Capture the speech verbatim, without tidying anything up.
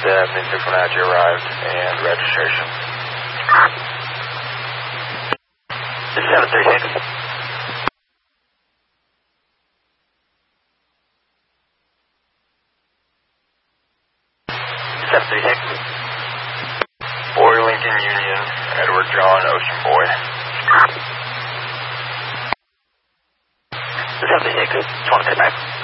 seven six one nine arrived and registration. This is seven three six. seven three six. Boy Lincoln Union, Edward John Ocean Boy. seven three six, just want to stay back.